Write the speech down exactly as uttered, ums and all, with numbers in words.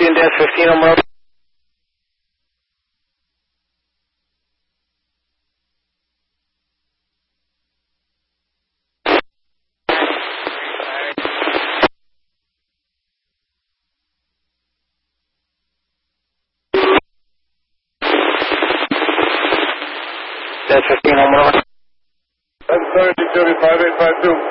Union dash fifteen on Murphy. Dash fifteen on Murphy. That's thirty, five eight five two.